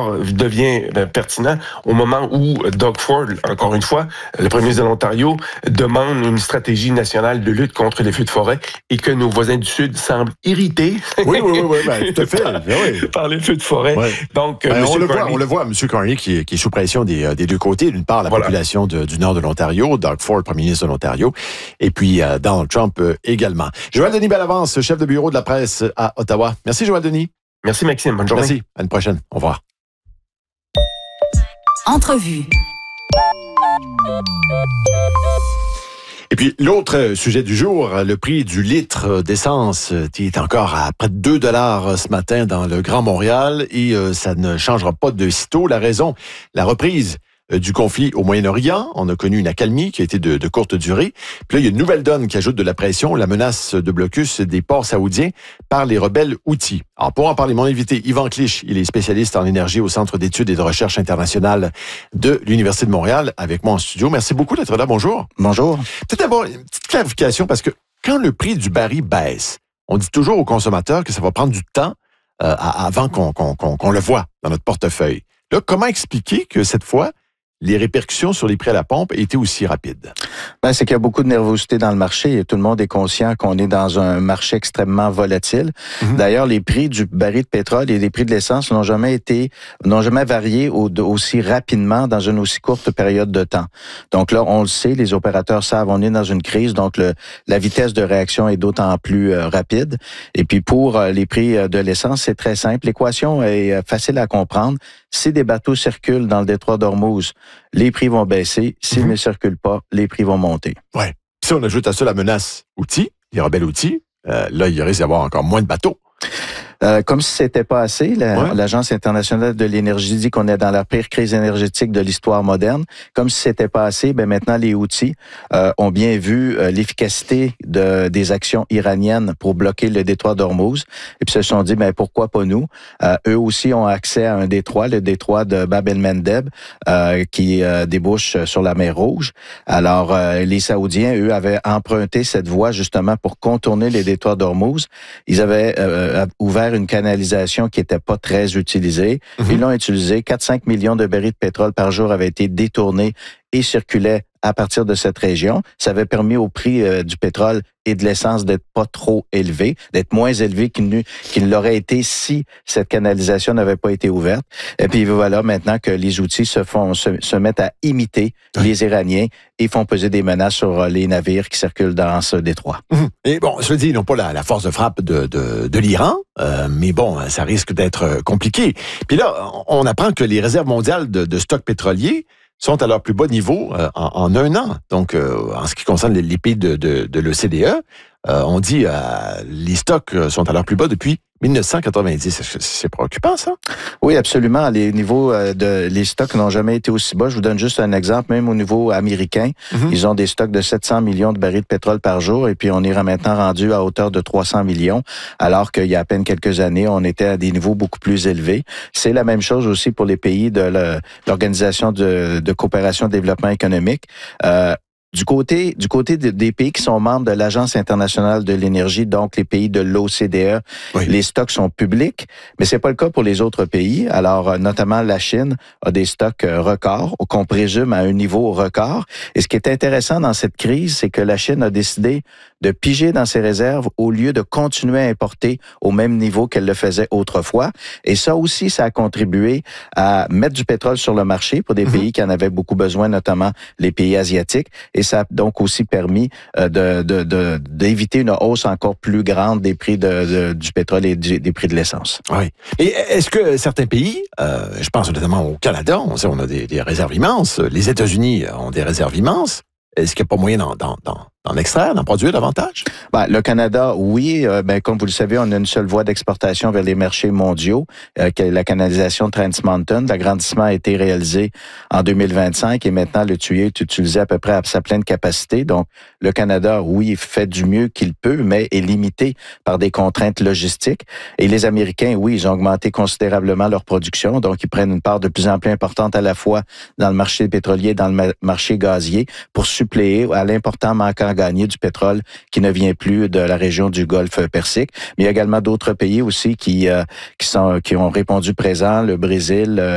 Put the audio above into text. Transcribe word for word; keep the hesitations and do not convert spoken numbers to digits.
encore devient pertinent au moment où Doug Ford, encore une fois, le premier ministre de l'Ontario, demande une stratégie nationale de lutte contre les feux de forêt et que nos voisins du Sud semblent irrités oui, oui, oui, oui ben, tout à fait. Oui. par les feux de forêt. Ouais. Donc, ben, on, le Carney, voit, on le voit, M. Carney qui, qui est sous pression des, des deux côtés. D'une part, la voilà. population de, du nord de l'Ontario, Doug Ford, premier ministre de l'Ontario, et puis euh, Donald Trump euh, également. Joël Denis Bellavance, chef de bureau de la presse à Ottawa. Merci, Joël Denis. Merci, Maxime. Bonne journée. Merci. À une prochaine. Au revoir. Entrevue. Et puis, l'autre sujet du jour, le prix du litre d'essence qui est encore à près de deux dollars ce matin dans le Grand Montréal et euh, ça ne changera pas de sitôt. La raison, la reprise du conflit au Moyen-Orient. On a connu une accalmie qui a été de, de courte durée. Puis là, il y a une nouvelle donne qui ajoute de la pression, la menace de blocus des ports saoudiens par les rebelles Houthis. Alors, pour en parler, mon invité, Yvan Clich, il est spécialiste en énergie au Centre d'études et de recherche internationale de l'Université de Montréal, avec moi en studio. Merci beaucoup d'être là. Bonjour. Bonjour. Peut-être d'abord, une petite clarification, parce que quand le prix du baril baisse, on dit toujours aux consommateurs que ça va prendre du temps euh, avant qu'on, qu'on, qu'on, qu'on le voit dans notre portefeuille. Là, comment expliquer que cette fois, les répercussions sur les prix à la pompe étaient aussi rapides? Ben, c'est qu'il y a beaucoup de nervosité dans le marché et tout le monde est conscient qu'on est dans un marché extrêmement volatile. Mm-hmm. D'ailleurs, les prix du baril de pétrole et les prix de l'essence n'ont jamais été, n'ont jamais varié au, aussi rapidement dans une aussi courte période de temps. Donc là, on le sait, les opérateurs savent, on est dans une crise, donc le, la vitesse de réaction est d'autant plus euh, rapide. Et puis pour euh, les prix de l'essence, c'est très simple. L'équation est euh, facile à comprendre. Si des bateaux circulent dans le détroit d'Ormuz, les prix vont baisser. S'ils mm-hmm. ne circulent pas, les prix vont monter. Oui. Si on ajoute à ça la menace Houthis, les rebelles Houthis, euh, là, il risque d'y avoir encore moins de bateaux. Euh, comme si c'était pas assez, la, ouais. l'Agence internationale de l'énergie dit qu'on est dans la pire crise énergétique de l'histoire moderne. Comme si c'était pas assez, ben maintenant les Houthis euh, ont bien vu euh, l'efficacité de, des actions iraniennes pour bloquer le détroit d'Ormuz et puis se sont dit ben pourquoi pas nous. Euh, eux aussi ont accès à un détroit, le détroit de Bab el-Mandeb, euh, qui euh, débouche sur la mer Rouge. Alors euh, les Saoudiens, eux, avaient emprunté cette voie justement pour contourner les détroits d'Ormuz. Ils avaient euh, ouvert une canalisation qui n'était pas très utilisée. Mm-hmm. Ils l'ont utilisée. quatre à cinq millions de barils de pétrole par jour avaient été détournés et circulaient à partir de cette région. Ça avait permis au prix euh, du pétrole et de l'essence d'être pas trop élevé, d'être moins élevé qu'il, qu'il l'aurait été si cette canalisation n'avait pas été ouverte. Et puis voilà, maintenant que les outils se font se, se mettent à imiter oui. les Iraniens et font peser des menaces sur les navires qui circulent dans ce détroit. Mmh. Et bon, je veux dire, ils n'ont pas la, la force de frappe de, de, de l'Iran, euh, mais bon, ça risque d'être compliqué. Puis là, on apprend que les réserves mondiales de, de stocks pétroliers sont à leur plus bas niveau euh, en, en un an. Donc, euh, en ce qui concerne les, les pays de, de, de l'O C D E, euh, on dit euh, les stocks sont à leur plus bas depuis dix-neuf cent quatre-vingt-dix. C'est préoccupant, ça? Oui, absolument. Les niveaux de les stocks n'ont jamais été aussi bas. Je vous donne juste un exemple. Même au niveau américain, mm-hmm. ils ont des stocks de sept cents millions de barils de pétrole par jour et puis on est maintenant rendu à hauteur de trois cents millions, alors qu'il y a à peine quelques années, on était à des niveaux beaucoup plus élevés. C'est la même chose aussi pour les pays de le, l'Organisation de, de coopération et développement économique. Euh, Du côté, du côté de, des pays qui sont membres de l'Agence internationale de l'énergie, donc les pays de l'O C D E, oui. les stocks sont publics, mais c'est pas le cas pour les autres pays. Alors, notamment la Chine a des stocks records, qu'on présume à un niveau record. Et ce qui est intéressant dans cette crise, c'est que la Chine a décidé de piger dans ses réserves au lieu de continuer à importer au même niveau qu'elle le faisait autrefois. Et ça aussi, ça a contribué à mettre du pétrole sur le marché pour des mm-hmm. pays qui en avaient beaucoup besoin, notamment les pays asiatiques. Et ça a donc aussi permis euh, de, de, de, d'éviter une hausse encore plus grande des prix de, de, du pétrole et du, des prix de l'essence. Oui. Et est-ce que certains pays, euh, je pense notamment au Canada, on sait on a des, des réserves immenses, les États-Unis ont des réserves immenses, est-ce qu'il n'y a pas moyen d'en, d'en, d'en, d'en extraire, d'en produire davantage? Ben, le Canada, oui. Euh, ben, comme vous le savez, on a une seule voie d'exportation vers les marchés mondiaux, euh, qui est la canalisation Trans Mountain. L'agrandissement a été réalisé en deux mille vingt-cinq et maintenant le tuyau est utilisé à peu près à sa pleine capacité. Donc, le Canada, oui, fait du mieux qu'il peut, mais est limité par des contraintes logistiques. Et les Américains, oui, ils ont augmenté considérablement leur production. Donc, ils prennent une part de plus en plus importante à la fois dans le marché pétrolier et dans le marché gazier pour suppléer à l'important manquant gagné du pétrole qui ne vient plus de la région du Golfe Persique. Mais il y a également d'autres pays aussi qui, euh, qui, sont, qui ont répondu présent, le Brésil,